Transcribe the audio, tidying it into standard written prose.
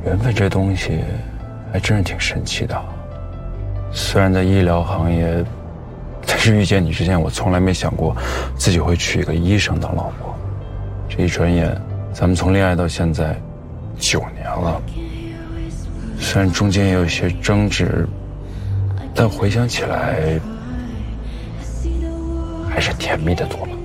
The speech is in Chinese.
缘分这东西还真是挺神奇的。虽然在医疗行业，但是遇见你之前，我从来没想过自己会娶一个医生当老婆。这一转眼，咱们从恋爱到现在9年了。虽然中间也有一些争执，但回想起来，还是甜蜜的多了。